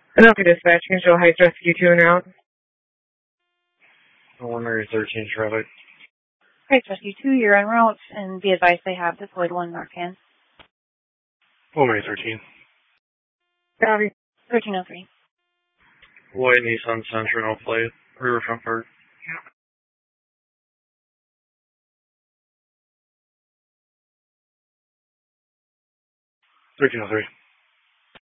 Anoka Dispatch, Control Heights Rescue 2 en route. Preliminary 13 traffic. Heights Rescue 2, you're en route, and be advised they have deployed one Narcan. Preliminary 13. Copy. 1303. White Nissan Sentra, no plate. Riverfront Park. 1303.